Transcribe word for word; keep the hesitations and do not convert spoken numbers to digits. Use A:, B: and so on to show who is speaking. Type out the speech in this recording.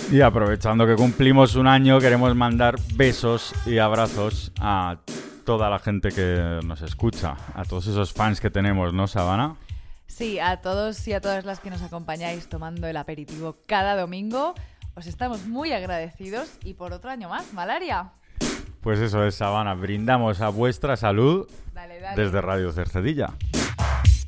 A: Y aprovechando que cumplimos un año, queremos mandar besos y abrazos a toda la gente que nos escucha, a todos esos fans que tenemos, ¿no, Savannah?
B: Sí, a todos y a todas las que nos acompañáis tomando el aperitivo cada domingo. Os estamos muy agradecidos y por otro año más, Malaria.
A: Pues eso es, Savannah. Brindamos a vuestra salud
B: Dale, dale.
A: desde Radio Cercedilla.